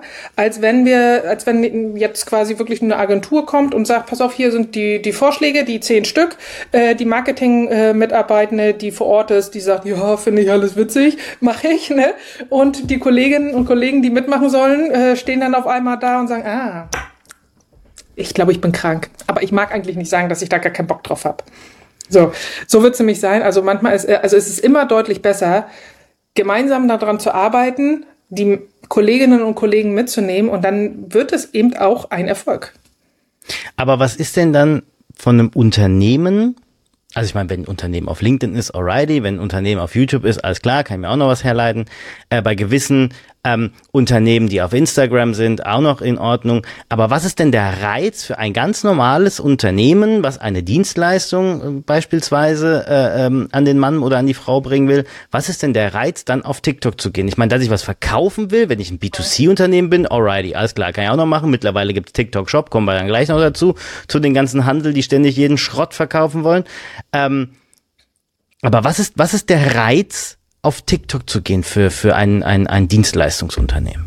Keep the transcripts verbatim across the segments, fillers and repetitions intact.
als wenn wir, als wenn jetzt quasi wirklich eine Agentur kommt und sagt, pass auf, hier sind die, die Vorschläge, die zehn Stück, äh, die Marketing-Mitarbeitende, die vor Ort ist, die sagt, ja, finde ich alles witzig, mache ich, ne? Und die Kolleginnen und Kollegen, die mitmachen sollen, äh, stehen dann auf einmal da und sagen, ah, ich glaube, ich bin krank. Aber ich mag eigentlich nicht sagen, dass ich da gar keinen Bock drauf habe. So, so wird es nämlich sein. Also manchmal ist, also es ist immer deutlich besser, gemeinsam daran zu arbeiten, die Kolleginnen und Kollegen mitzunehmen und dann wird es eben auch ein Erfolg. Aber was ist denn dann von einem Unternehmen? Also ich meine, wenn ein Unternehmen auf LinkedIn ist, alrighty, wenn ein Unternehmen auf YouTube ist, alles klar, kann ich mir auch noch was herleiten. Äh, bei gewissen ähm, Unternehmen, die auf Instagram sind, auch noch in Ordnung. Aber was ist denn der Reiz für ein ganz normales Unternehmen, was eine Dienstleistung äh, beispielsweise äh, ähm, an den Mann oder an die Frau bringen will? Was ist denn der Reiz, dann auf TikTok zu gehen? Ich meine, dass ich was verkaufen will, wenn ich ein B zwei C-Unternehmen bin, alrighty, alles klar, kann ich auch noch machen. Mittlerweile gibt es TikTok-Shop, kommen wir dann gleich noch dazu, zu den ganzen Handel, die ständig jeden Schrott verkaufen wollen. Ähm, aber was ist, was ist der Reiz, auf TikTok zu gehen für, für ein, ein, ein Dienstleistungsunternehmen?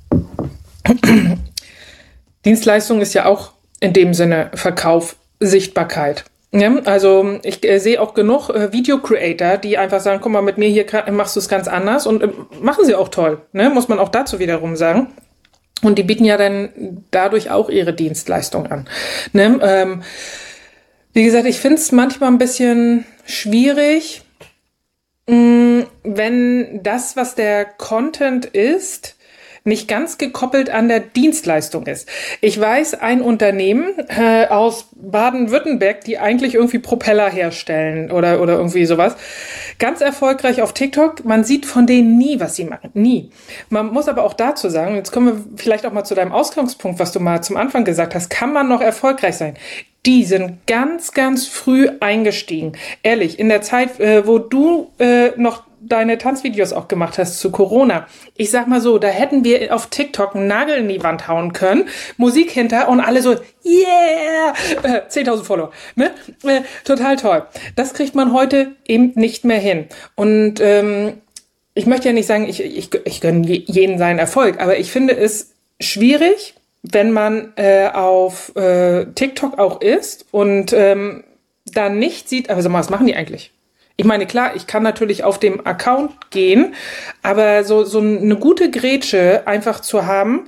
Dienstleistung ist ja auch in dem Sinne Verkauf, Sichtbarkeit. Ja, also ich äh, sehe auch genug äh, Video-Creator, die einfach sagen, guck mal, mit mir hier machst du es ganz anders und äh, machen sie auch toll, ne? Muss man auch dazu wiederum sagen. Und die bieten ja dann dadurch auch ihre Dienstleistung an. Ne? Ähm, wie gesagt, ich finde es manchmal ein bisschen schwierig, mh, wenn das, was der Content ist, nicht ganz gekoppelt an der Dienstleistung ist. Ich weiß, ein Unternehmen äh, aus Baden-Württemberg, die eigentlich irgendwie Propeller herstellen oder oder irgendwie sowas, ganz erfolgreich auf TikTok. Man sieht von denen nie, was sie machen. Nie. Man muss aber auch dazu sagen, jetzt kommen wir vielleicht auch mal zu deinem Ausgangspunkt, was du mal zum Anfang gesagt hast, kann man noch erfolgreich sein? Die sind ganz, ganz früh eingestiegen. Ehrlich, in der Zeit, äh, wo du äh, noch deine Tanzvideos auch gemacht hast zu Corona. Ich sag mal so, da hätten wir auf TikTok einen Nagel in die Wand hauen können, Musik hinter und alle so, yeah, äh, zehntausend Follower, ne? Äh, total toll. Das kriegt man heute eben nicht mehr hin. Und ähm, ich möchte ja nicht sagen, ich, ich, ich gönne jeden seinen Erfolg, aber ich finde es schwierig, wenn man äh, auf äh, TikTok auch ist und ähm, da nicht sieht, aber sag mal, was machen die eigentlich? Ich meine, klar, ich kann natürlich auf dem Account gehen, aber so so eine gute Grätsche einfach zu haben,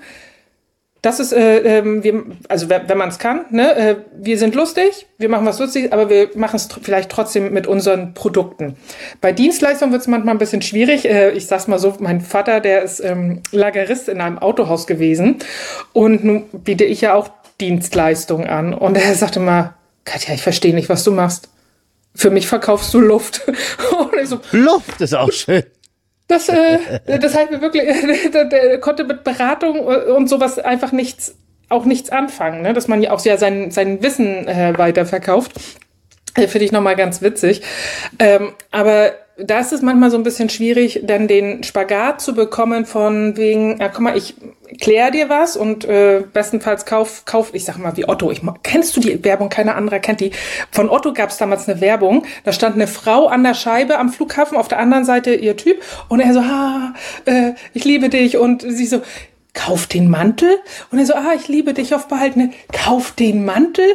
das ist, äh, äh, wir, also wenn, wenn man es kann, ne, äh, wir sind lustig, wir machen was Lustiges, aber wir machen es tr- vielleicht trotzdem mit unseren Produkten. Bei Dienstleistungen wird es manchmal ein bisschen schwierig. Äh, ich sag's mal so, mein Vater, der ist ähm, Lagerist in einem Autohaus gewesen und nun biete ich ja auch Dienstleistungen an. Und er sagte mal, Katja, ich verstehe nicht, was du machst. Für mich verkaufst du Luft. Und ich so, Luft ist auch schön. Das, äh, das heißt mir wirklich, der, der konnte mit Beratung und sowas einfach nichts, auch nichts anfangen, ne? Dass man ja auch ja sein, sein Wissen äh, weiterverkauft. Äh, Finde ich nochmal ganz witzig. Ähm, aber da ist es manchmal so ein bisschen schwierig, dann den Spagat zu bekommen von wegen, ja, guck mal, ich klär dir was und äh, bestenfalls kauf, kauf, ich sag mal wie Otto. Ich, kennst du die Werbung? Keiner anderer kennt die. Von Otto gab es damals eine Werbung. Da stand eine Frau an der Scheibe am Flughafen, auf der anderen Seite ihr Typ und er so, ah, äh, ich liebe dich und sie so, kauf den Mantel. Und er so, ah, ich liebe dich auf Behalten. Kauf den Mantel.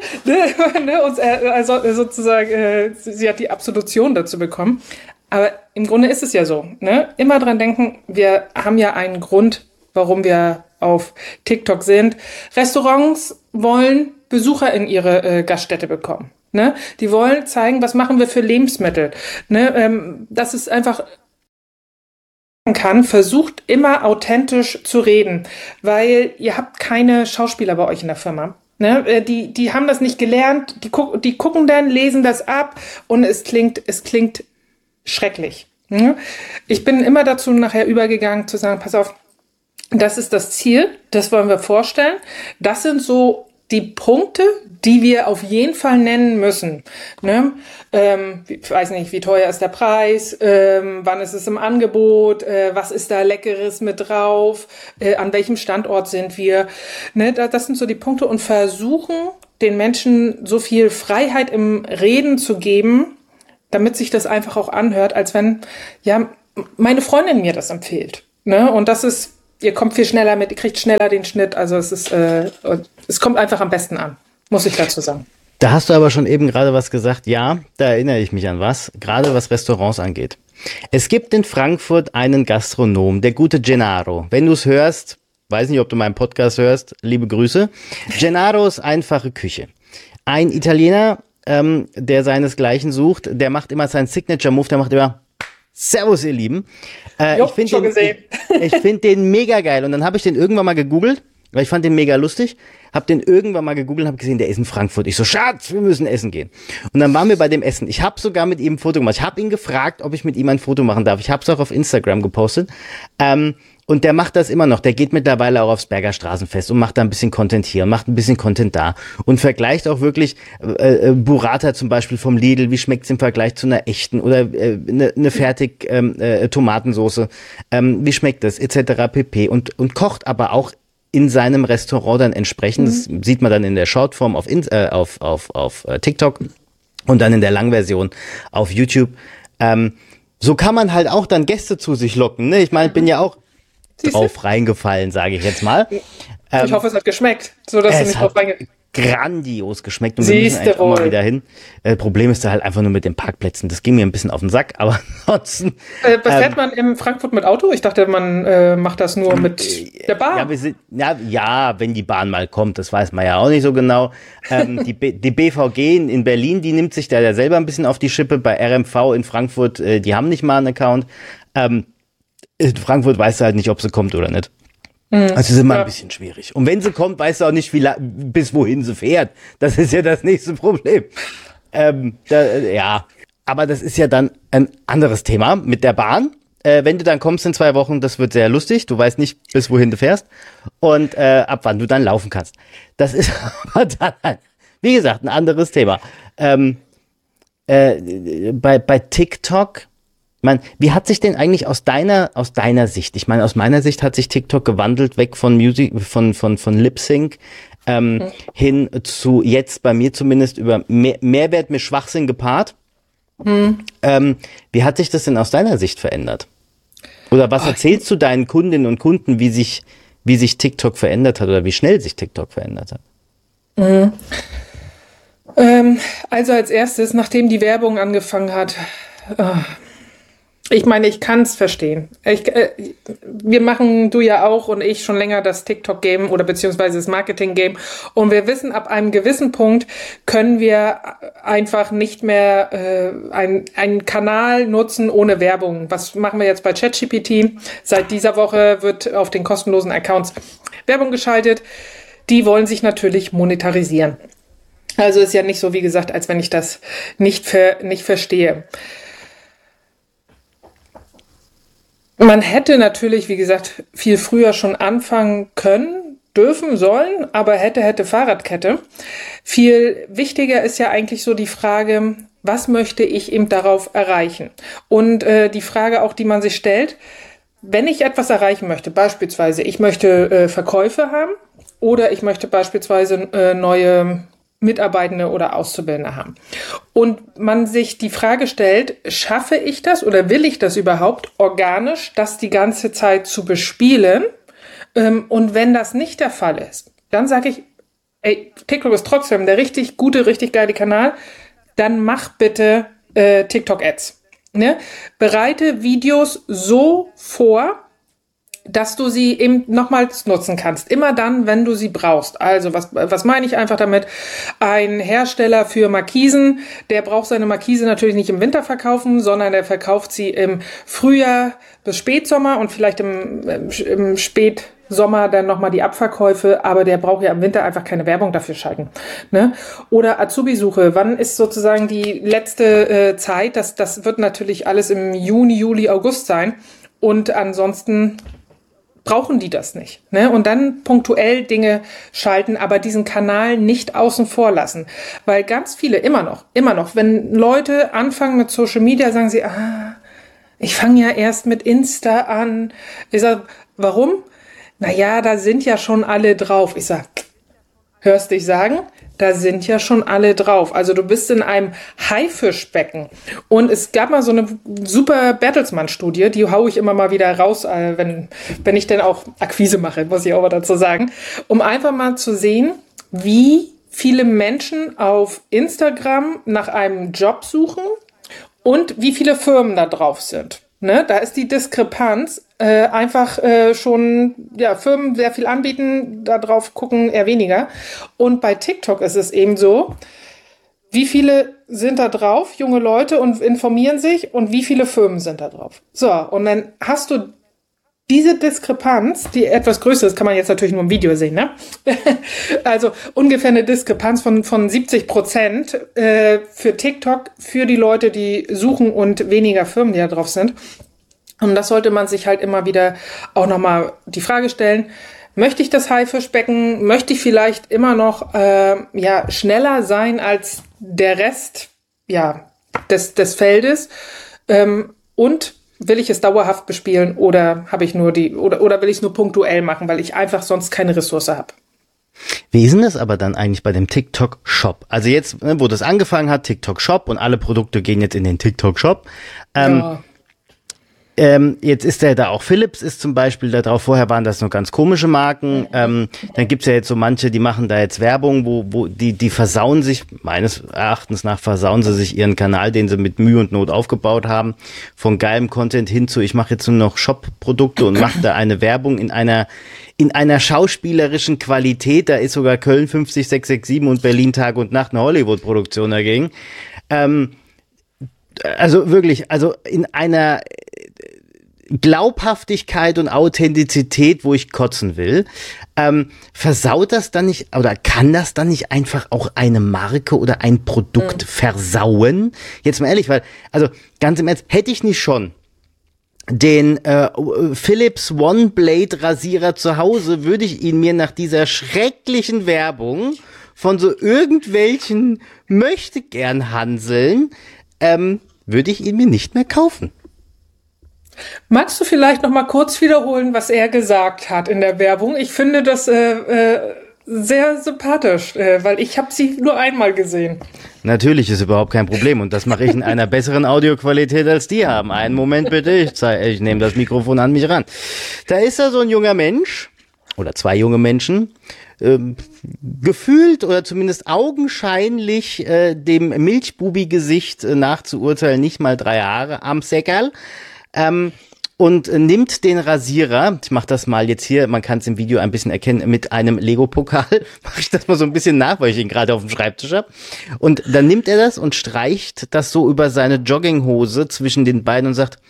Und er, also sozusagen, äh, sie hat die Absolution dazu bekommen. Aber im Grunde ist es ja so, ne? Immer dran denken, wir haben ja einen Grund, warum wir auf TikTok sind. Restaurants wollen Besucher in ihre äh, Gaststätte bekommen. Ne? Die wollen zeigen, was machen wir für Lebensmittel. Ne? Ähm, das ist einfach kann, versucht immer authentisch zu reden, weil ihr habt keine Schauspieler bei euch in der Firma. Ne? Die, die haben das nicht gelernt, die, gu- die gucken dann, lesen das ab und es klingt, es klingt schrecklich. Ne? Ich bin immer dazu nachher übergegangen zu sagen, pass auf, das ist das Ziel, das wollen wir vorstellen. Das sind so die Punkte, die wir auf jeden Fall nennen müssen. Ne? Ähm, ich weiß nicht, wie teuer ist der Preis, ähm, wann ist es im Angebot, äh, was ist da Leckeres mit drauf, äh, an welchem Standort sind wir. Ne? Das sind so die Punkte und versuchen, den Menschen so viel Freiheit im Reden zu geben, damit sich das einfach auch anhört, als wenn ja meine Freundin mir das empfiehlt. Ne? Und das ist ihr kommt viel schneller mit, ihr kriegt schneller den Schnitt. Also es ist, äh, es kommt einfach am besten an, muss ich dazu sagen. Da hast du aber schon eben gerade was gesagt. Ja, da erinnere ich mich an was, gerade was Restaurants angeht. Es gibt in Frankfurt einen Gastronom, der gute Gennaro. Wenn du es hörst, weiß nicht, ob du meinen Podcast hörst, liebe Grüße. Gennaros einfache Küche. Ein Italiener, ähm, der seinesgleichen sucht, der macht immer seinen Signature-Move, der macht immer Servus, ihr Lieben. Äh, jo, ich finde schon den, gesehen. ich, ich find den mega geil. Und dann habe ich den irgendwann mal gegoogelt, weil ich fand den mega lustig. Hab den irgendwann mal gegoogelt und hab gesehen, der ist in Frankfurt. Ich so, Schatz, wir müssen essen gehen. Und dann waren wir bei dem Essen. Ich habe sogar mit ihm ein Foto gemacht. Ich habe ihn gefragt, ob ich mit ihm ein Foto machen darf. Ich habe es auch auf Instagram gepostet. Ähm, und der macht das immer noch. Der geht mittlerweile auch aufs Berger Straßenfest und macht da ein bisschen Content hier und macht ein bisschen Content da. Und vergleicht auch wirklich äh, äh, Burrata zum Beispiel vom Lidl. Wie schmeckt's im Vergleich zu einer echten? Oder äh, eine, eine fertig ähm, äh, Tomatensoße. Ähm, wie schmeckt das? Etc. pp. Und, und kocht aber auch in seinem Restaurant dann entsprechend. Das sieht man dann in der Shortform auf, äh, auf, auf, auf äh, TikTok und dann in der Langversion auf YouTube. Ähm, so kann man halt auch dann Gäste zu sich locken. Ne? Ich meine, ich bin ja auch Siehste? drauf reingefallen, sage ich jetzt mal. Ähm, ich hoffe, es hat geschmeckt, so dass du nicht drauf reingefallen grandios geschmeckt und wir müssen eigentlich auch mal wieder hin. Äh, Problem ist da halt einfach nur mit den Parkplätzen. Das ging mir ein bisschen auf den Sack, aber ansonsten. Äh, fährt ähm, man in Frankfurt mit Auto? Ich dachte, man äh, macht das nur mit äh, der Bahn. Ja, wir sind, ja, ja, wenn die Bahn mal kommt, das weiß man ja auch nicht so genau. Ähm, die, B, die B V G in, in Berlin, die nimmt sich da ja selber ein bisschen auf die Schippe. Bei R M V in Frankfurt, äh, die haben nicht mal einen Account. Ähm, in Frankfurt weißt du halt nicht, ob sie kommt oder nicht. Also es ist immer ja. ein bisschen schwierig. Und wenn sie kommt, weißt du auch nicht, wie la- bis wohin sie fährt. Das ist ja das nächste Problem. Ähm, da, ja, aber das ist ja dann ein anderes Thema mit der Bahn. Äh, wenn du dann kommst in zwei Wochen, das wird sehr lustig. Du weißt nicht, bis wohin du fährst und äh, ab wann du dann laufen kannst. Das ist aber dann, wie gesagt, ein anderes Thema. Ähm, äh, bei, bei TikTok... Ich meine, wie hat sich denn eigentlich aus deiner aus deiner Sicht, ich meine, aus meiner Sicht hat sich TikTok gewandelt, weg von Music, von von von Lip Sync ähm, mhm. hin zu jetzt bei mir zumindest über Mehr, Mehrwert mit Schwachsinn gepaart. Mhm. Ähm, wie hat sich das denn aus deiner Sicht verändert? Oder was oh, erzählst du deinen Kundinnen und Kunden, wie sich wie sich TikTok verändert hat oder wie schnell sich TikTok verändert hat? Mhm. Ähm, also als erstes, nachdem die Werbung angefangen hat. Oh, Ich meine, ich kann es verstehen. Ich, äh, wir machen, du ja auch und ich, schon länger das TikTok-Game oder beziehungsweise das Marketing-Game. Und wir wissen, ab einem gewissen Punkt können wir einfach nicht mehr äh, ein, einen Kanal nutzen ohne Werbung. Was machen wir jetzt bei ChatGPT? Seit dieser Woche wird auf den kostenlosen Accounts Werbung geschaltet. Die wollen sich natürlich monetarisieren. Also ist ja nicht so, wie gesagt, als wenn ich das nicht, ver, nicht verstehe. Man hätte natürlich, wie gesagt, viel früher schon anfangen können, dürfen, sollen, aber hätte, hätte Fahrradkette. Viel wichtiger ist ja eigentlich so die Frage, was möchte ich eben darauf erreichen? Und äh, die Frage auch, die man sich stellt, wenn ich etwas erreichen möchte, beispielsweise ich möchte äh, Verkäufe haben oder ich möchte beispielsweise äh, neue Mitarbeitende oder Auszubildende haben. Und man sich die Frage stellt, schaffe ich das oder will ich das überhaupt organisch, das die ganze Zeit zu bespielen? Und wenn das nicht der Fall ist, dann sage ich, ey, TikTok ist trotzdem der richtig gute, richtig geile Kanal, dann mach bitte äh, TikTok-Ads. Ne? Bereite Videos so vor, dass du sie eben nochmals nutzen kannst. Immer dann, wenn du sie brauchst. Also, was, was meine ich einfach damit? Ein Hersteller für Markisen, der braucht seine Markise natürlich nicht im Winter verkaufen, sondern der verkauft sie im Frühjahr bis Spätsommer und vielleicht im, im Spätsommer dann nochmal die Abverkäufe, aber der braucht ja im Winter einfach keine Werbung dafür schalten. Ne? Oder Azubi-Suche. Wann ist sozusagen die letzte äh, Zeit? Das, das wird natürlich alles im Juni, Juli, August sein. Und ansonsten brauchen die das nicht. Ne? Und dann punktuell Dinge schalten, aber diesen Kanal nicht außen vor lassen. Weil ganz viele, immer noch, immer noch, wenn Leute anfangen mit Social Media, sagen sie, ah, ich fange ja erst mit Insta an. Ich sage, warum? Naja, da sind ja schon alle drauf. Ich sage, hörst dich sagen, da sind ja schon alle drauf. Also du bist in einem Haifischbecken. Und es gab mal so eine super Bertelsmann-Studie, die haue ich immer mal wieder raus, äh, wenn, wenn ich denn auch Akquise mache, muss ich auch mal dazu sagen, um einfach mal zu sehen, wie viele Menschen auf Instagram nach einem Job suchen und wie viele Firmen da drauf sind. Ne? Da ist die Diskrepanz äh, einfach äh, schon, ja, Firmen sehr viel anbieten, da drauf gucken eher weniger. Und bei TikTok ist es eben so, wie viele sind da drauf, junge Leute, und informieren sich, und wie viele Firmen sind da drauf. So, und dann hast du diese Diskrepanz, die etwas größer ist, kann man jetzt natürlich nur im Video sehen, ne? Also ungefähr eine Diskrepanz von, von siebzig Prozent äh, für TikTok, für die Leute, die suchen, und weniger Firmen, die da drauf sind. Und das sollte man sich halt immer wieder auch nochmal die Frage stellen: Möchte ich das Haifischbecken? Möchte ich vielleicht immer noch äh, ja, schneller sein als der Rest ja, des, des Feldes? Ähm, und will ich es dauerhaft bespielen, oder habe ich nur die oder oder will ich es nur punktuell machen, weil ich einfach sonst keine Ressource habe? Wie ist denn das aber dann eigentlich bei dem TikTok-Shop? Also jetzt, ne, wo das angefangen hat, TikTok-Shop, und alle Produkte gehen jetzt in den TikTok-Shop. Ähm, Ja. Ähm, jetzt ist der da auch, Philips ist zum Beispiel da drauf, vorher waren das nur ganz komische Marken, ähm, dann gibt's ja jetzt so manche, die machen da jetzt Werbung, wo, wo die, die versauen sich, meines Erachtens nach versauen sie sich ihren Kanal, den sie mit Mühe und Not aufgebaut haben, von geilem Content hin zu, ich mache jetzt nur noch Shop-Produkte und mache da eine Werbung in einer, in einer schauspielerischen Qualität, da ist sogar Köln fünf sechs sechs sieben und Berlin Tag und Nacht eine Hollywood-Produktion dagegen. Ähm, also wirklich, also in einer Glaubhaftigkeit und Authentizität, wo ich kotzen will, ähm, versaut das dann nicht, oder kann das dann nicht einfach auch eine Marke oder ein Produkt mhm. versauen? Jetzt mal ehrlich, weil, also ganz im Ernst, hätte ich nicht schon den äh, Philips One Blade Rasierer zu Hause, würde ich ihn mir nach dieser schrecklichen Werbung von so irgendwelchen Möchtegern-Hanseln, ähm, würde ich ihn mir nicht mehr kaufen. Magst du vielleicht noch mal kurz wiederholen, was er gesagt hat in der Werbung? Ich finde das äh, äh, sehr sympathisch, äh, weil ich habe sie nur einmal gesehen. Natürlich, ist überhaupt kein Problem, und das mache ich in einer besseren Audioqualität als die haben. Einen Moment bitte, ich, zeig, ich nehme das Mikrofon an mich ran. Da ist da so ein junger Mensch, oder zwei junge Menschen, ähm, gefühlt oder zumindest augenscheinlich äh, dem Milchbubi-Gesicht äh, nachzuurteilen, nicht mal drei Jahre am Säckerl. Ähm, und äh, nimmt den Rasierer, ich mach das mal jetzt hier, man kann es im Video ein bisschen erkennen, mit einem Lego-Pokal, mache ich das mal so ein bisschen nach, weil ich ihn gerade auf dem Schreibtisch habe. Und dann nimmt er das und streicht das so über seine Jogginghose zwischen den Beinen und sagt: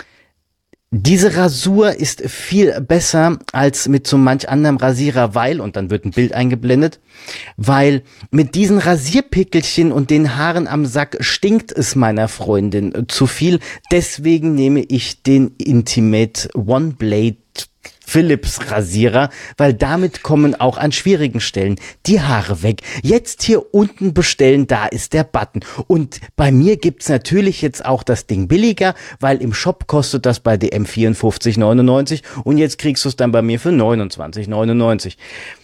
Diese Rasur ist viel besser als mit so manch anderem Rasierer, weil, und dann wird ein Bild eingeblendet, weil mit diesen Rasierpickelchen und den Haaren am Sack stinkt es meiner Freundin zu viel. Deswegen nehme ich den Intimate One Blade Philips Rasierer, weil damit kommen auch an schwierigen Stellen die Haare weg. Jetzt hier unten bestellen, da ist der Button. Und bei mir gibt's natürlich jetzt auch das Ding billiger, weil im Shop kostet das bei D M vierundfünfzig neunundneunzig und jetzt kriegst du es dann bei mir für neunundzwanzig neunundneunzig.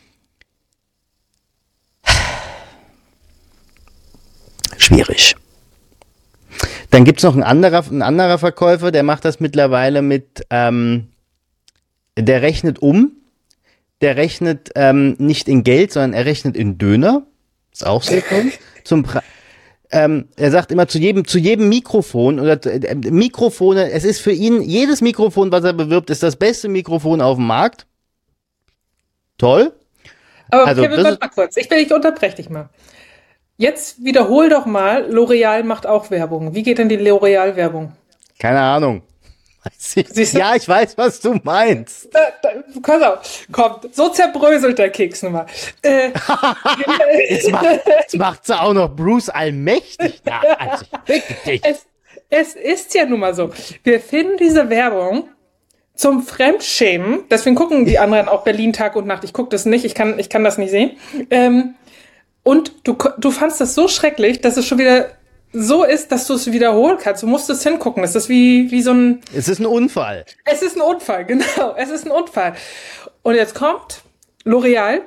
Schwierig. Dann gibt's noch ein anderer, ein anderer Verkäufer, der macht das mittlerweile mit, ähm, der rechnet um, der rechnet ähm, nicht in Geld, sondern er rechnet in Döner. Ist auch sehr cool. Zum Pre- ähm, er sagt immer zu jedem, zu jedem Mikrofon oder äh, Mikrofone, es ist für ihn, jedes Mikrofon, was er bewirbt, ist das beste Mikrofon auf dem Markt. Toll. Aber also, Kevin, warte mal kurz, ich, ich unterbreche dich mal. Jetzt wiederhol doch mal, L'Oreal macht auch Werbung. Wie geht denn die L'Oreal-Werbung? Keine Ahnung. Ja, ich weiß, was du meinst. Da, da, pass auf, kommt, so zerbröselt der Keks nun mal. Äh, jetzt, macht, jetzt macht sie auch noch Bruce allmächtig da. Also, es, es ist ja nun mal so. Wir finden diese Werbung zum Fremdschämen, deswegen gucken die anderen auch Berlin Tag und Nacht. Ich gucke das nicht, ich kann, ich kann das nicht sehen. Ähm, und du, du fandst das so schrecklich, dass es schon wieder so ist, dass du es wiederholen kannst. Du musst es hingucken. Es ist wie, wie so ein... Es ist ein Unfall. Es ist ein Unfall, genau. Es ist ein Unfall. Und jetzt kommt L'Oreal,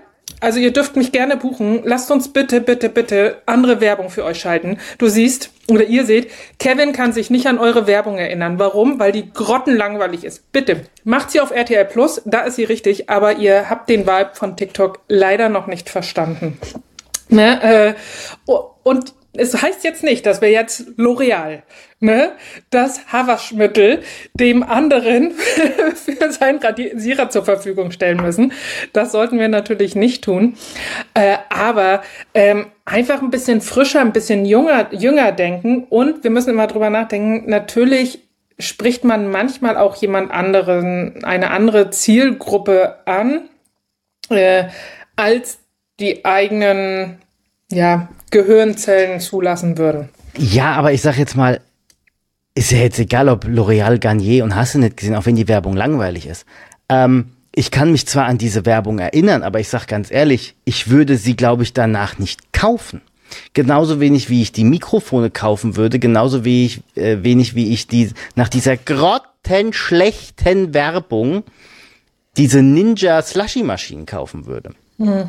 Also ihr dürft mich gerne buchen. Lasst uns bitte, bitte, bitte andere Werbung für euch schalten. Du siehst, oder ihr seht, Kevin kann sich nicht an eure Werbung erinnern. Warum? Weil die grottenlangweilig ist. Bitte, macht sie auf R T L Plus, da ist sie richtig, aber ihr habt den Vibe von TikTok leider noch nicht verstanden. Ne? Äh, und es heißt jetzt nicht, dass wir jetzt L'Oreal, ne, das Haarwaschmittel dem anderen für seinen Radierer zur Verfügung stellen müssen. Das sollten wir natürlich nicht tun. Äh, aber ähm, einfach ein bisschen frischer, ein bisschen junger, jünger denken. Und wir müssen immer drüber nachdenken, natürlich spricht man manchmal auch jemand anderen, eine andere Zielgruppe an, äh, als die eigenen, ja, Gehirnzellen zulassen würden. Ja, aber ich sag jetzt mal, ist ja jetzt egal, ob L'Oreal, Garnier und hast du nicht gesehen, auch wenn die Werbung langweilig ist. Ähm, ich kann mich zwar an diese Werbung erinnern, aber ich sag ganz ehrlich, ich würde sie, glaube ich, danach nicht kaufen. Genauso wenig, wie ich die Mikrofone kaufen würde, genauso wenig, äh, wenig wie ich die nach dieser grottenschlechten Werbung diese Ninja-Slushy-Maschinen kaufen würde. Hm.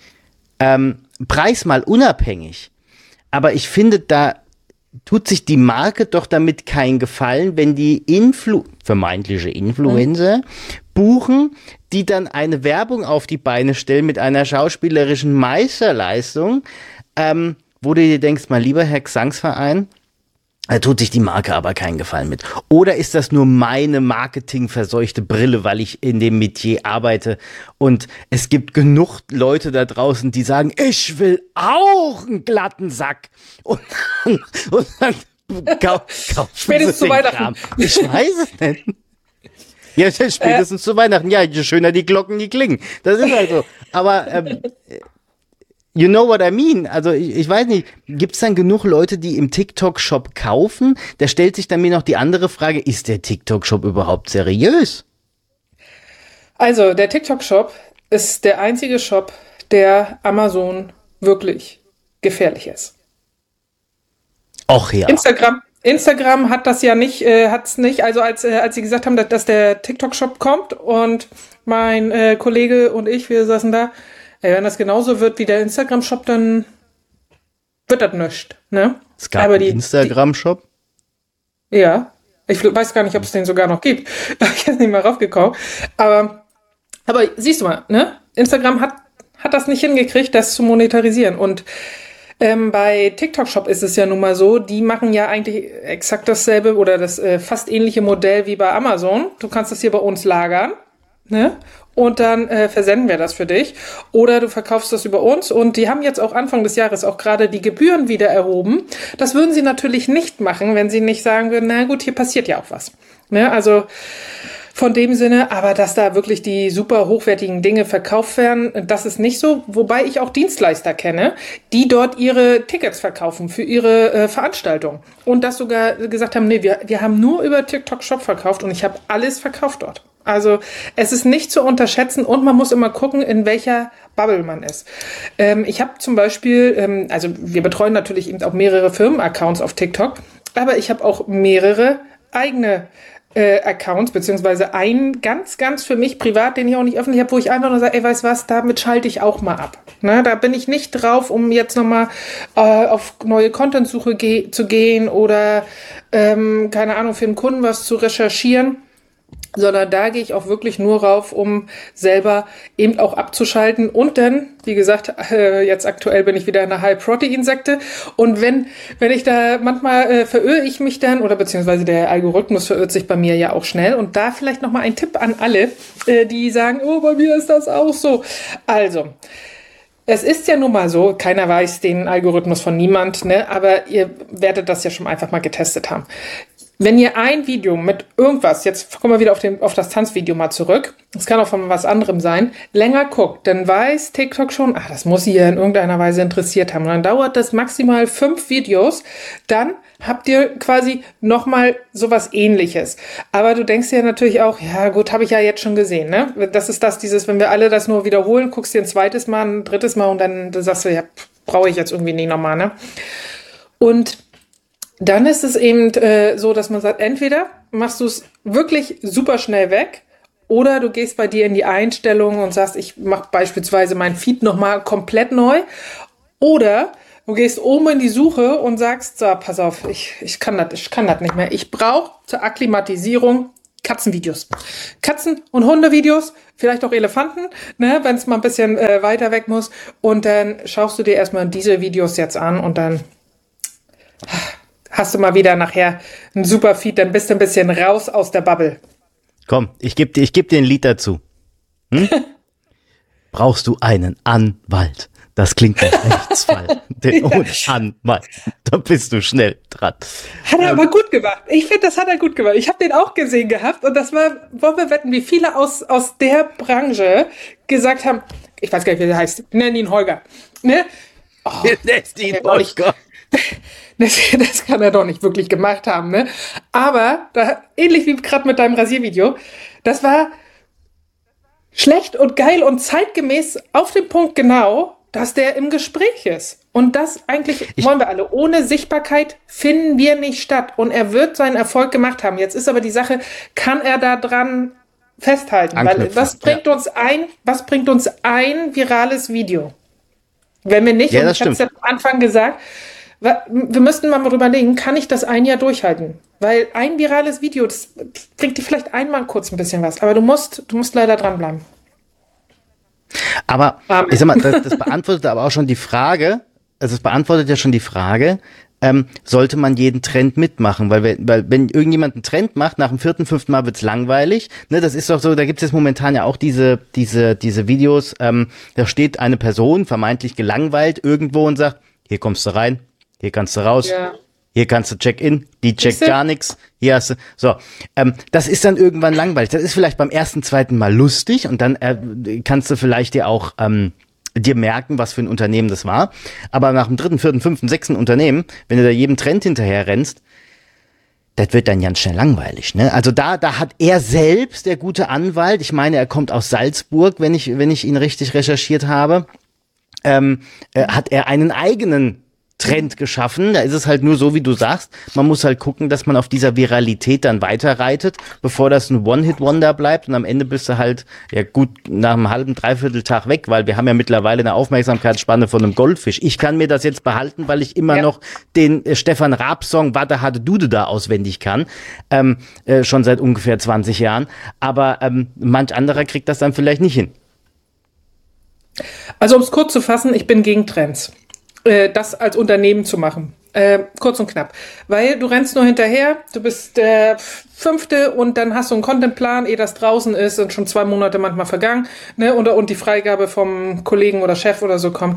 Ähm, Preis mal unabhängig. Aber ich finde, da tut sich die Marke doch damit keinen Gefallen, wenn die Influ- vermeintliche Influencer mhm. buchen, die dann eine Werbung auf die Beine stellen mit einer schauspielerischen Meisterleistung, ähm, wo du dir denkst, mal lieber Herr Gesangsverein, da tut sich die Marke aber keinen Gefallen mit. Oder ist das nur meine marketingverseuchte Brille, weil ich in dem Metier arbeite und es gibt genug Leute da draußen, die sagen, ich will auch einen glatten Sack. Und dann, und dann kau, kaufen spätestens zu Weihnachten. Kram. Ich weiß es nicht. Ja, spätestens äh. zu Weihnachten. Ja, je schöner die Glocken, die klingen. Das ist halt so. Aber ähm, you know what I mean? Also ich, ich weiß nicht, gibt's dann genug Leute, die im TikTok-Shop kaufen? Da stellt sich dann mir noch die andere Frage, ist der TikTok-Shop überhaupt seriös? Also der TikTok-Shop ist der einzige Shop, der Amazon wirklich gefährlich ist. Och ja. Instagram, Instagram hat das ja nicht, äh, hat's nicht, also als, äh, als sie gesagt haben, dass, dass der TikTok-Shop kommt und mein äh, Kollege und ich, wir saßen da, wenn das genauso wird wie der Instagram-Shop, dann wird das nichts, ne? Es gab Aber die, einen Instagram-Shop? Die, ja. Ich weiß gar nicht, ob es den sogar noch gibt. Ich bin nicht mal raufgekommen. Aber, aber siehst du mal, ne? Instagram hat, hat das nicht hingekriegt, das zu monetarisieren. Und ähm, bei TikTok-Shop ist es ja nun mal so, die machen ja eigentlich exakt dasselbe oder das äh, fast ähnliche Modell wie bei Amazon. Du kannst das hier bei uns lagern, ne? Und dann äh, versenden wir das für dich. Oder du verkaufst das über uns. Und die haben jetzt auch Anfang des Jahres auch gerade die Gebühren wieder erhoben. Das würden sie natürlich nicht machen, wenn sie nicht sagen würden, na gut, hier passiert ja auch was. Ne? Also von dem Sinne, aber dass da wirklich die super hochwertigen Dinge verkauft werden, das ist nicht so. Wobei ich auch Dienstleister kenne, die dort ihre Tickets verkaufen für ihre äh, Veranstaltung. Und das sogar gesagt haben, nee, wir, wir haben nur über TikTok Shop verkauft und ich habe alles verkauft dort. Also es ist nicht zu unterschätzen und man muss immer gucken, in welcher Bubble man ist. Ähm, ich habe zum Beispiel, ähm, also wir betreuen natürlich eben auch mehrere Firmenaccounts auf TikTok, aber ich habe auch mehrere eigene äh, Accounts, beziehungsweise einen ganz, ganz für mich privat, den ich auch nicht öffentlich habe, wo ich einfach nur sage, ey, weißt was, damit schalte ich auch mal ab. Ne, da bin ich nicht drauf, um jetzt nochmal äh, auf neue Content-Suche ge- zu gehen oder, ähm, keine Ahnung, für einen Kunden was zu recherchieren. Sondern da gehe ich auch wirklich nur rauf, um selber eben auch abzuschalten. Und dann, wie gesagt, äh, jetzt aktuell bin ich wieder eine High-Protein-Sekte. Und wenn wenn ich da, manchmal äh, verirre ich mich dann, oder beziehungsweise der Algorithmus verirrt sich bei mir ja auch schnell. Und da vielleicht nochmal ein Tipp an alle, äh, die sagen, oh, bei mir ist das auch so. Also, es ist ja nun mal so, keiner weiß den Algorithmus von niemand, ne? Aber ihr werdet das ja schon einfach mal getestet haben. Wenn ihr ein Video mit irgendwas, jetzt kommen wir wieder auf, den, auf das Tanzvideo mal zurück, es kann auch von was anderem sein, länger guckt, dann weiß TikTok schon, ach, das muss sie ja in irgendeiner Weise interessiert haben. Und dann dauert das maximal fünf Videos, dann habt ihr quasi nochmal sowas Ähnliches. Aber du denkst dir natürlich auch, ja gut, habe ich ja jetzt schon gesehen, ne? Das ist das, dieses, wenn wir alle das nur wiederholen, guckst dir ein zweites Mal, ein drittes Mal und dann sagst du, ja, brauche ich jetzt irgendwie nicht nochmal, ne? Und dann ist es eben äh, so, dass man sagt, entweder machst du es wirklich super schnell weg Oder du gehst bei dir in die Einstellungen und sagst, ich mache beispielsweise mein Feed nochmal komplett neu. Oder du gehst oben in die Suche und sagst, so, pass auf, ich, ich kann das, ich kann das nicht mehr. Ich brauche zur Akklimatisierung Katzenvideos. Katzen- und Hundevideos, vielleicht auch Elefanten, ne, wenn es mal ein bisschen äh, weiter weg muss. Und dann schaust du dir erstmal diese Videos jetzt an und dann hast du mal wieder nachher einen super Feed, dann bist du ein bisschen raus aus der Bubble. Komm, ich gebe dir, ich geb dir ein Lied dazu. Hm? Brauchst du einen Anwalt? Das klingt nach Rechtsfall. Denn ohne Anwalt, da bist du schnell dran. Hat er ähm, aber gut gemacht. Ich finde, das hat er gut gemacht. Ich habe den auch gesehen gehabt und das war, wollen wir wetten, wie viele aus, aus der Branche gesagt haben, ich weiß gar nicht, wie der heißt, nenn ihn Holger. Ne? Oh, Nenn ihn Holger. Das, das kann er doch nicht wirklich gemacht haben, ne? Aber, da, ähnlich wie gerade mit deinem Rasiervideo, das war schlecht und geil und zeitgemäß auf den Punkt genau, dass der im Gespräch ist. Und das eigentlich ich wollen wir alle. Ohne Sichtbarkeit finden wir nicht statt. Und er wird seinen Erfolg gemacht haben. Jetzt ist aber die Sache, kann er da dran festhalten? Weil was bringt ja. uns ein, was bringt uns ein virales Video? Wenn wir nicht, ja, und ich habe es ja am Anfang gesagt, wir müssten mal drüber überlegen, kann ich das ein Jahr durchhalten? Weil ein virales Video, das bringt dir vielleicht einmal kurz ein bisschen was. Aber du musst, du musst leider dranbleiben. Aber Amen. Ich sag mal, das, das beantwortet aber auch schon die Frage, also es beantwortet ja schon die Frage, ähm, sollte man jeden Trend mitmachen? Weil, weil wenn irgendjemand einen Trend macht, nach dem vierten, fünften Mal wird's langweilig. Ne, das ist doch so, da gibt's jetzt momentan ja auch diese, diese, diese Videos, ähm, da steht eine Person, vermeintlich gelangweilt, irgendwo und sagt, hier kommst du rein, hier kannst du raus. Ja. Hier kannst du Check-in, die checkt gar nichts. Hier hast du, so. Ähm, das ist dann irgendwann langweilig. Das ist vielleicht beim ersten, zweiten Mal lustig und dann äh, kannst du vielleicht dir auch ähm, dir merken, was für ein Unternehmen das war. Aber nach dem dritten, vierten, fünften, sechsten Unternehmen, wenn du da jedem Trend hinterher rennst, das wird dann ganz schnell langweilig, ne? Also da, da hat er selbst, der gute Anwalt, ich meine, er kommt aus Salzburg, wenn ich, wenn ich ihn richtig recherchiert habe, ähm, äh, hat er einen eigenen Trend geschaffen. Da ist es halt nur so, wie du sagst. Man muss halt gucken, dass man auf dieser Viralität dann weiterreitet, bevor das ein One-Hit-Wonder bleibt und am Ende bist du halt, ja gut, nach einem halben, dreiviertel Tag weg, weil wir haben ja mittlerweile eine Aufmerksamkeitsspanne von einem Goldfisch. Ich kann mir das jetzt behalten, weil ich immer ja. noch den äh, Stefan Raab-Song Warte, hatte Dude da auswendig kann. Ähm, äh, schon seit ungefähr zwanzig Jahren. Aber ähm, manch anderer kriegt das dann vielleicht nicht hin. Also um es kurz zu fassen, ich bin gegen Trends. Das als Unternehmen zu machen. Äh, kurz und knapp. Weil du rennst nur hinterher, du bist der Fünfte und dann hast du einen Contentplan, ehe das draußen ist, sind schon zwei Monate manchmal vergangen, ne, und, und die Freigabe vom Kollegen oder Chef oder so kommt.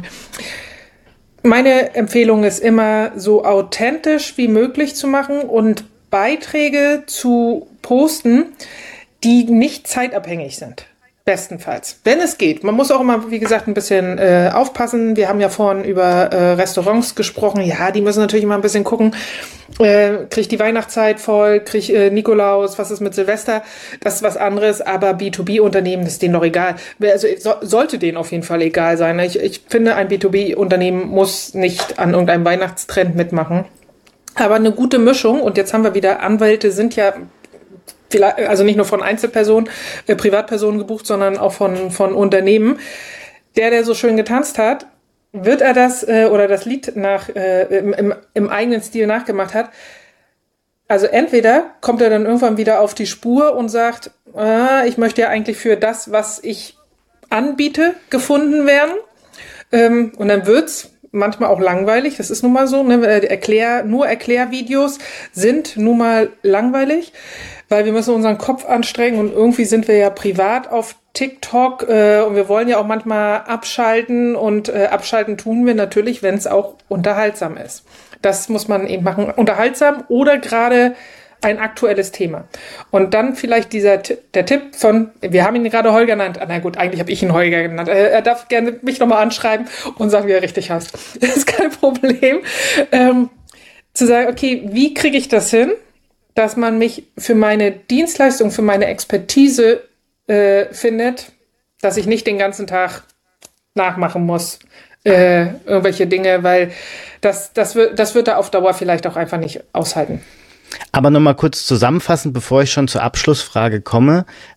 Meine Empfehlung ist immer, so authentisch wie möglich zu machen und Beiträge zu posten, die nicht zeitabhängig sind. Bestenfalls, wenn es geht. Man muss auch immer, wie gesagt, ein bisschen äh, aufpassen. Wir haben ja vorhin über äh, Restaurants gesprochen. Ja, die müssen natürlich immer ein bisschen gucken. Äh, kriegt die Weihnachtszeit voll, kriegt äh, Nikolaus, was ist mit Silvester? Das ist was anderes, aber B zwei B-Unternehmen ist denen doch egal. Also so, sollte denen auf jeden Fall egal sein. Ich, ich finde, ein B zwei B-Unternehmen muss nicht an irgendeinem Weihnachtstrend mitmachen. Aber eine gute Mischung, und jetzt haben wir wieder, Anwälte sind ja vielleicht, also nicht nur von Einzelpersonen, äh, Privatpersonen gebucht, sondern auch von, von Unternehmen. Der, der so schön getanzt hat, wird er das äh, oder das Lied nach äh, im, im, im eigenen Stil nachgemacht hat. Also entweder kommt er dann irgendwann wieder auf die Spur und sagt, ah, ich möchte ja eigentlich für das, was ich anbiete, gefunden werden. Ähm, und dann wird's manchmal auch langweilig, das ist nun mal so, ne? Erklär, nur Erklärvideos sind nun mal langweilig, weil wir müssen unseren Kopf anstrengen und irgendwie sind wir ja privat auf TikTok äh, und wir wollen ja auch manchmal abschalten und äh, abschalten tun wir natürlich, wenn es auch unterhaltsam ist. Das muss man eben machen, unterhaltsam oder gerade ein aktuelles Thema. Und dann vielleicht dieser der Tipp von, wir haben ihn gerade Holger genannt, na gut, eigentlich habe ich ihn Holger genannt, er darf gerne mich nochmal anschreiben und sagen, wie er richtig heißt. Das ist kein Problem. Ähm, zu sagen, okay, wie kriege ich das hin, dass man mich für meine Dienstleistung, für meine Expertise äh, findet, dass ich nicht den ganzen Tag nachmachen muss, äh, irgendwelche Dinge, weil das, das, wird, das wird er auf Dauer vielleicht auch einfach nicht aushalten. Aber nochmal kurz zusammenfassend, bevor ich schon zur Abschlussfrage komme.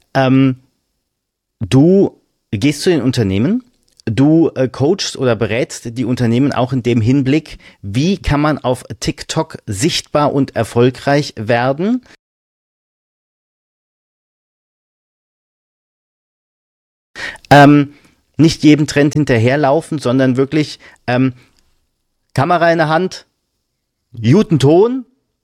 Ähm, du gehst zu den Unternehmen, du äh, coachst oder berätst die Unternehmen auch in dem Hinblick, wie kann man auf TikTok sichtbar und erfolgreich werden. Ähm, nicht jedem Trend hinterherlaufen, sondern wirklich ähm, Kamera in der Hand, guten Ton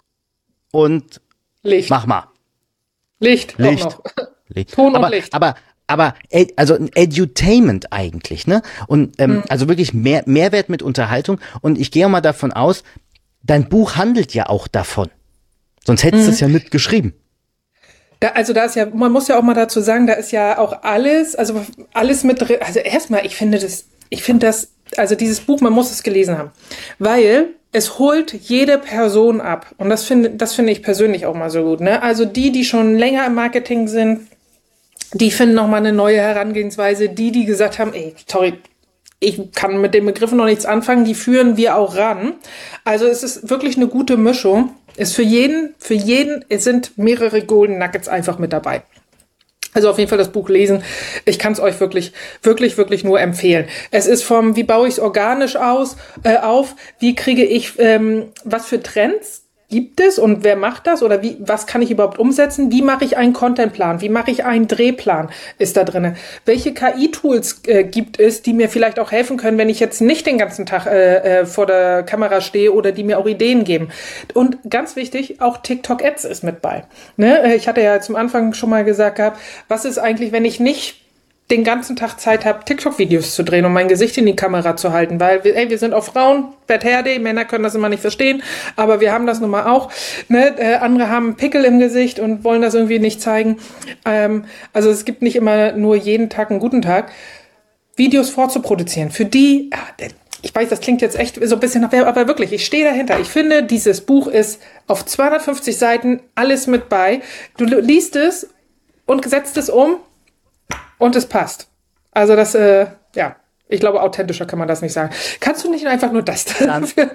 und Licht. Mach mal. Licht, Licht. Auch noch. Licht. Ton und aber, Licht. Aber, aber, also ein Edutainment eigentlich, ne? Und ähm, mhm. also wirklich mehr, Mehrwert mit Unterhaltung. Und ich gehe auch mal davon aus, dein Buch handelt ja auch davon. Sonst hättest du mhm. es ja nicht geschrieben. Da, also da ist ja, man muss ja auch mal dazu sagen, da ist ja auch alles, also alles mit drin. Also erstmal, ich finde das, ich finde das, also dieses Buch, man muss es gelesen haben, weil es holt jede Person ab. Und das finde, das finde ich persönlich auch mal so gut, ne? Also die, die schon länger im Marketing sind, die finden nochmal eine neue Herangehensweise. Die, die gesagt haben, ey, sorry, ich kann mit den Begriffen noch nichts anfangen, die führen wir auch ran. Also es ist wirklich eine gute Mischung. Ist für jeden, für jeden, es sind mehrere Golden Nuggets einfach mit dabei. Also auf jeden Fall das Buch lesen. Ich kann es euch wirklich, wirklich, wirklich nur empfehlen. Es ist vom, wie baue ich es organisch aus, äh, auf, wie kriege ich, ähm, was für Trends gibt es und wer macht das oder wie, was kann ich überhaupt umsetzen? Wie mache ich einen Contentplan? Wie mache ich einen Drehplan? Ist da drinne? Welche K I-Tools äh, gibt es, die mir vielleicht auch helfen können, wenn ich jetzt nicht den ganzen Tag äh, äh, vor der Kamera stehe oder die mir auch Ideen geben? Und ganz wichtig, auch TikTok-Ads ist mit bei. Ne? Ich hatte ja zum Anfang schon mal gesagt gehabt, was ist eigentlich, wenn ich nicht den ganzen Tag Zeit habe, TikTok-Videos zu drehen und mein Gesicht in die Kamera zu halten, weil wir, ey, wir sind auch Frauen, Bad Hair Day, Männer können das immer nicht verstehen, aber wir haben das nun mal auch, ne? Äh, andere haben Pickel im Gesicht und wollen das irgendwie nicht zeigen. Ähm, also es gibt nicht immer nur jeden Tag einen guten Tag. Videos vorzuproduzieren, für die, ich weiß, das klingt jetzt echt so ein bisschen nach, aber wirklich, ich stehe dahinter. Ich finde, dieses Buch ist auf zweihundertfünfzig Seiten alles mit bei. Du liest es und setzt es um, und es passt. Also das, äh, ja, ich glaube, authentischer kann man das nicht sagen. Kannst du nicht einfach nur das dafür?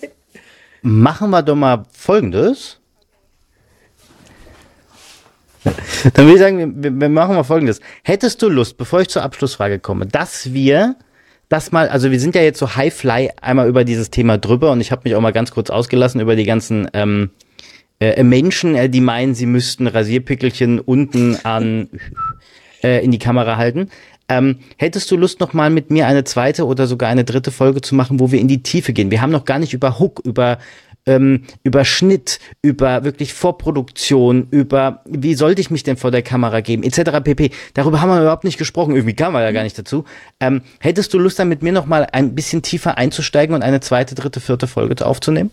Machen wir doch mal Folgendes. Dann würde ich sagen, wir, wir machen mal Folgendes. Hättest du Lust, bevor ich zur Abschlussfrage komme, dass wir das mal, also wir sind ja jetzt so High-Fly einmal über dieses Thema drüber und ich habe mich auch mal ganz kurz ausgelassen über die ganzen ähm, äh, Menschen, äh, die meinen, sie müssten Rasierpickelchen unten an in die Kamera halten. Ähm, hättest du Lust, noch mal mit mir eine zweite oder sogar eine dritte Folge zu machen, wo wir in die Tiefe gehen? Wir haben noch gar nicht über Hook, über ähm, über Schnitt, über wirklich Vorproduktion, über wie sollte ich mich denn vor der Kamera geben, et cetera pp. Darüber haben wir überhaupt nicht gesprochen. Irgendwie kamen wir ja gar nicht dazu. Ähm, hättest du Lust, dann mit mir noch mal ein bisschen tiefer einzusteigen und eine zweite, dritte, vierte Folge aufzunehmen?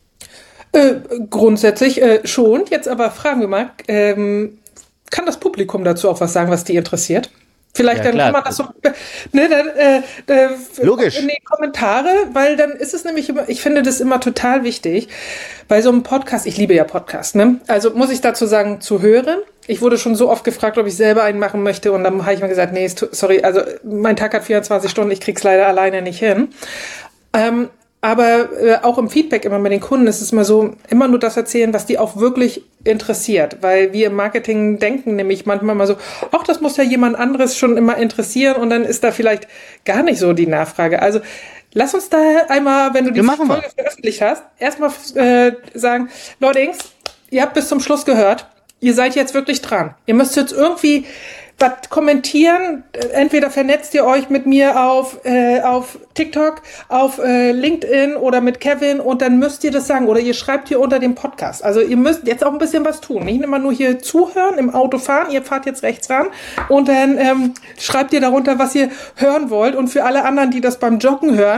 Äh, grundsätzlich äh, schon. Jetzt aber fragen wir mal, ähm, kann das Publikum dazu auch was sagen, was die interessiert? Vielleicht ja, dann klar. Kann man das so, ne, dann, äh, äh, Logisch. In die Kommentare, weil dann ist es nämlich immer, ich finde das immer total wichtig, bei so einem Podcast, ich liebe ja Podcasts, ne? Also muss ich dazu sagen, zu hören. Ich wurde schon so oft gefragt, ob ich selber einen machen möchte und dann habe ich mir gesagt, nee, sorry, also mein Tag hat vierundzwanzig Stunden, ich krieg's leider alleine nicht hin. Ähm, Aber äh, auch im Feedback immer mit den Kunden ist es immer so, immer nur das erzählen, was die auch wirklich interessiert. Weil wir im Marketing denken nämlich manchmal mal so, ach, das muss ja jemand anderes schon immer interessieren und dann ist da vielleicht gar nicht so die Nachfrage. Also lass uns da einmal, wenn du die Folge wir. veröffentlicht hast, erstmal äh, sagen, Leutings, ihr habt bis zum Schluss gehört, ihr seid jetzt wirklich dran. Ihr müsst jetzt irgendwie was kommentieren, entweder vernetzt ihr euch mit mir auf äh, auf TikTok, auf äh, LinkedIn oder mit Kevin und dann müsst ihr das sagen oder ihr schreibt hier unter dem Podcast. Also ihr müsst jetzt auch ein bisschen was tun, nicht immer nur hier zuhören, im Auto fahren, ihr fahrt jetzt rechts ran und dann ähm, schreibt ihr darunter, was ihr hören wollt und für alle anderen, die das beim Joggen hören,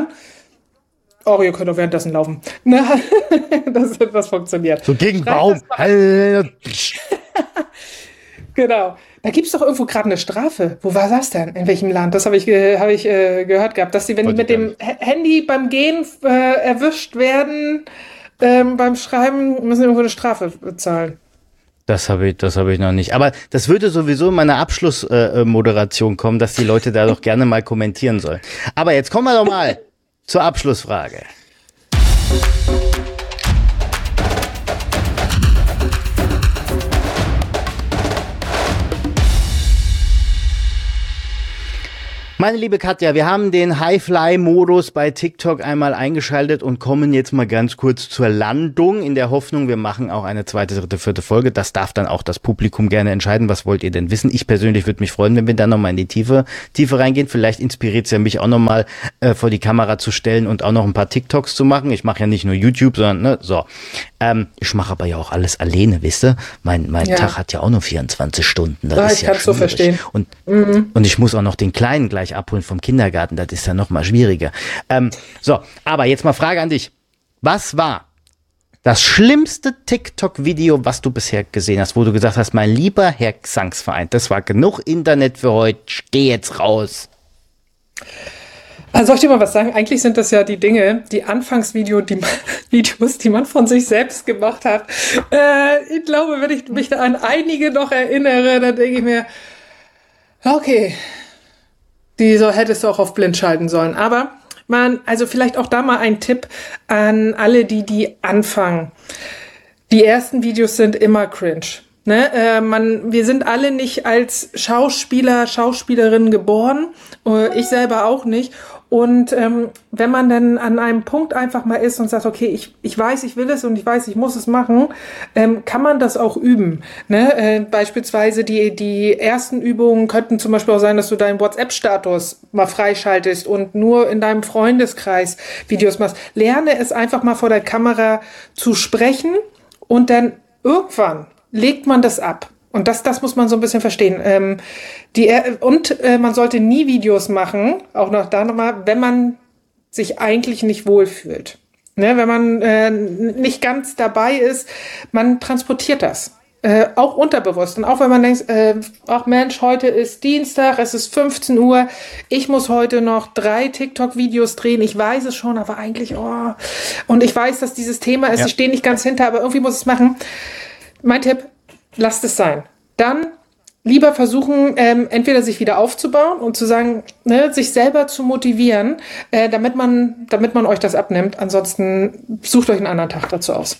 oh, ihr könnt auch währenddessen laufen. Na, das, das funktioniert. So gegen Baum. Genau. Da gibt's doch irgendwo gerade eine Strafe. Wo war das denn? In welchem Land? Das habe ich, äh, hab ich äh, gehört gehabt, dass sie, wenn die mit dem H- Handy beim Gehen äh, erwischt werden, ähm, beim Schreiben, müssen sie irgendwo eine Strafe bezahlen. Das habe ich, das habe ich noch nicht. Aber das würde sowieso in meiner Abschlussmoderation äh, kommen, dass die Leute da doch gerne mal kommentieren sollen. Aber jetzt kommen wir doch mal zur Abschlussfrage. Meine liebe Katja, wir haben den High-Fly-Modus bei TikTok einmal eingeschaltet und kommen jetzt mal ganz kurz zur Landung in der Hoffnung, wir machen auch eine zweite, dritte, vierte Folge. Das darf dann auch das Publikum gerne entscheiden. Was wollt ihr denn wissen? Ich persönlich würde mich freuen, wenn wir dann nochmal in die Tiefe, Tiefe reingehen. Vielleicht inspiriert es ja mich auch nochmal äh, vor die Kamera zu stellen und auch noch ein paar TikToks zu machen. Ich mache ja nicht nur YouTube, sondern ne, so. Ähm, ich mache aber ja auch alles alleine, wisst ihr? Mein, mein ja. Tag hat ja auch nur vierundzwanzig Stunden. Das ja, ist ich ja kann es so verstehen. Und, mhm. und ich muss auch noch den Kleinen gleich abholen vom Kindergarten, das ist ja noch mal schwieriger. Ähm, so, aber jetzt mal Frage an dich. Was war das schlimmste TikTok-Video, was du bisher gesehen hast, wo du gesagt hast, mein lieber Herr Gesangsverein, das war genug Internet für heute, geh jetzt raus. Also soll ich dir mal was sagen? Eigentlich sind das ja die Dinge, die Anfangsvideos, die man, Videos, die man von sich selbst gemacht hat. Äh, ich glaube, wenn ich mich da an einige noch erinnere, dann denke ich mir, okay, die so hättest du auch auf blind schalten sollen. Aber man, also vielleicht auch da mal ein Tipp an alle, die die anfangen. Die ersten Videos sind immer cringe. Ne? Äh, man, wir sind alle nicht als Schauspieler, Schauspielerinnen geboren. Äh, ich selber auch nicht. Und ähm, wenn man dann an einem Punkt einfach mal ist und sagt, okay, ich ich weiß, ich will es und ich weiß, ich muss es machen, ähm, kann man das auch üben. Ne? Äh, beispielsweise die die ersten Übungen könnten zum Beispiel auch sein, dass du deinen WhatsApp-Status mal freischaltest und nur in deinem Freundeskreis Videos machst. Lerne es einfach mal vor der Kamera zu sprechen und dann irgendwann legt man das ab. Und das, das muss man so ein bisschen verstehen. Ähm, die, und äh, man sollte nie Videos machen, auch noch da nochmal, wenn man sich eigentlich nicht wohlfühlt. Ne, wenn man äh, nicht ganz dabei ist, man transportiert das. Äh, auch unterbewusst. Und auch wenn man denkt, äh, ach Mensch, heute ist Dienstag, es ist fünfzehn Uhr, ich muss heute noch drei TikTok-Videos drehen, ich weiß es schon, aber eigentlich, oh. Und ich weiß, dass dieses Thema ist, ja. Ich stehe nicht ganz hinter, aber irgendwie muss ich es machen. Mein Tipp, lasst es sein. Dann lieber versuchen, ähm, entweder sich wieder aufzubauen und zu sagen, ne, sich selber zu motivieren, äh, damit man, damit man euch das abnimmt. Ansonsten sucht euch einen anderen Tag dazu aus.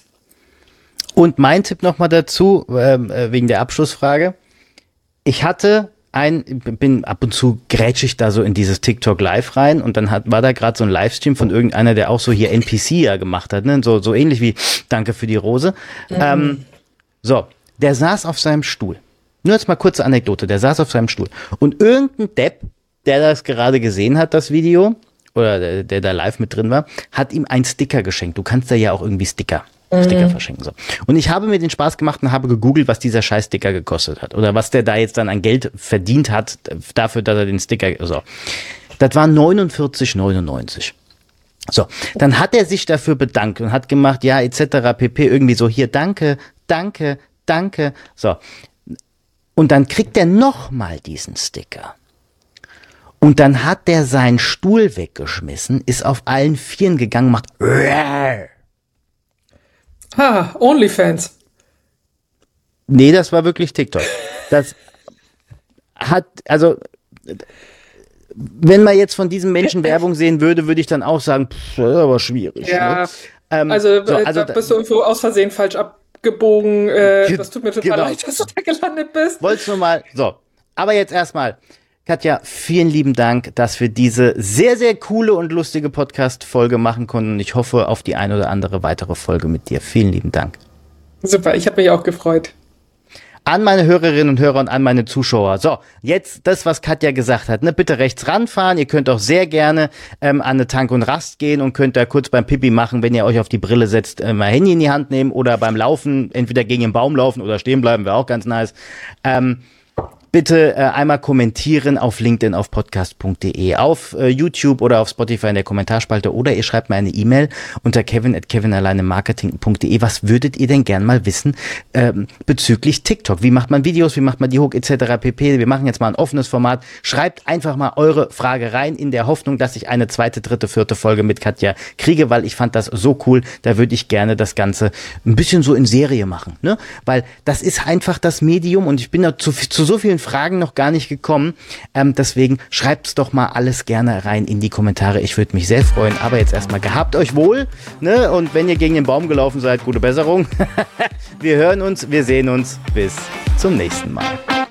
Und mein Tipp nochmal dazu, äh, wegen der Abschlussfrage. Ich hatte ein, bin ab und zu grätsch ich da so in dieses TikTok Live rein und dann hat, war da gerade so ein Livestream von irgendeiner, der auch so hier N P C ja gemacht hat, ne? So, so ähnlich wie Danke für die Rose. Mhm. Ähm, so, der saß auf seinem Stuhl. Nur jetzt mal kurze Anekdote, der saß auf seinem Stuhl. Und irgendein Depp, der das gerade gesehen hat, das Video, oder der, der da live mit drin war, hat ihm einen Sticker geschenkt. Du kannst da ja auch irgendwie Sticker, mhm. Sticker verschenken. So. Und ich habe mir den Spaß gemacht und habe gegoogelt, was dieser scheiß Sticker gekostet hat. Oder was der da jetzt dann an Geld verdient hat, dafür, dass er den Sticker, so. Das war neunundvierzig neunundneunzig. So, dann hat er sich dafür bedankt und hat gemacht, ja, et cetera pp. Irgendwie so, hier, danke, danke, danke. So. Und dann kriegt er nochmal diesen Sticker. Und dann hat der seinen Stuhl weggeschmissen, ist auf allen Vieren gegangen, macht Ah, OnlyFans. Nee, das war wirklich TikTok. Das hat, also, wenn man jetzt von diesem Menschen Werbung sehen würde, würde ich dann auch sagen, pff, das ist aber schwierig. Ja, ne? ähm, also, so, also da bist du irgendwo aus Versehen falsch abgebogen. Äh, ge- das tut mir total genau. leid, dass du da gelandet bist. Wolltest du mal, so. Aber jetzt erstmal, Katja, vielen lieben Dank, dass wir diese sehr, sehr coole und lustige Podcast-Folge machen konnten. Ich hoffe auf die ein oder andere weitere Folge mit dir. Vielen lieben Dank. Super, ich habe mich auch gefreut. An meine Hörerinnen und Hörer und an meine Zuschauer. So, jetzt das, was Katja gesagt hat. Ne, bitte rechts ranfahren. Ihr könnt auch sehr gerne ähm, an eine Tank und Rast gehen und könnt da kurz beim Pipi machen, wenn ihr euch auf die Brille setzt, äh, mal Handy in die Hand nehmen oder beim Laufen entweder gegen den Baum laufen oder stehen bleiben, wäre auch ganz nice. Ähm, Bitte äh, einmal kommentieren auf LinkedIn, auf podcast punkt de, auf äh, YouTube oder auf Spotify in der Kommentarspalte oder ihr schreibt mir eine E-Mail unter kevin at kevinalleinemarketing punkt de. Was würdet ihr denn gern mal wissen ähm, bezüglich TikTok? Wie macht man Videos, wie macht man die Hook et cetera pp. Wir machen jetzt mal ein offenes Format. Schreibt einfach mal eure Frage rein in der Hoffnung, dass ich eine zweite, dritte, vierte Folge mit Katja kriege, weil ich fand das so cool. Da würde ich gerne das Ganze ein bisschen so in Serie machen, ne? Weil das ist einfach das Medium und ich bin da zu, zu so vielen Fragen noch gar nicht gekommen. Ähm, deswegen schreibt's doch mal alles gerne rein in die Kommentare. Ich würde mich sehr freuen. Aber jetzt erstmal gehabt euch wohl. Ne? Und wenn ihr gegen den Baum gelaufen seid, gute Besserung. Wir hören uns, wir sehen uns. Bis zum nächsten Mal.